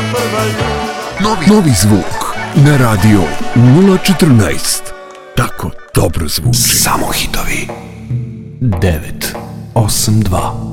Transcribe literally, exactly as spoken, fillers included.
prva ljubav. Novi, novi zvuk na radio nula četrnaest. Tako dobro zvuči. Samo hitovi. devet osam dva